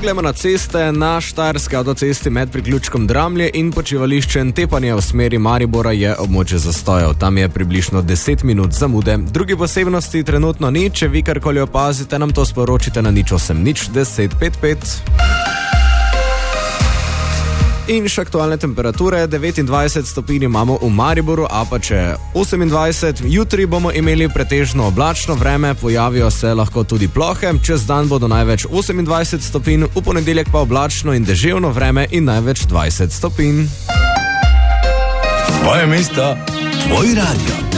Poglejmo na ceste. Na štajerski avtocesti med priključkom Dramlje in počivališčem Tepanje v smeri Maribora je območje zastojev. Tam je približno 10 minut zamude. Drugi posebnosti trenutno ni. Če vi karkoli opazite, nam to sporočite na 080 10 55. In še aktualne temperature, 29 stopinj imamo v Mariboru, Apače 28. Jutri bomo imeli pretežno oblačno vreme, pojavijo se lahko tudi plohe, čez dan bodo največ 28 stopinj, v ponedeljek pa oblačno in deževno vreme in največ 20 stopinj. Tvoje mesto, tvoj radio.